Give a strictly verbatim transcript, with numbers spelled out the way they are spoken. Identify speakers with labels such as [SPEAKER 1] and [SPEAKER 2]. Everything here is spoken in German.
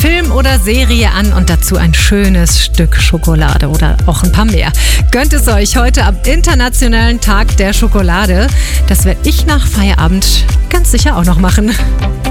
[SPEAKER 1] Film oder Serie an und dazu ein schönes Stück Schokolade oder auch ein paar mehr. Gönnt es euch heute am Internationalen Tag der Schokolade. Das werde ich nach Feierabend ganz sicher auch noch machen.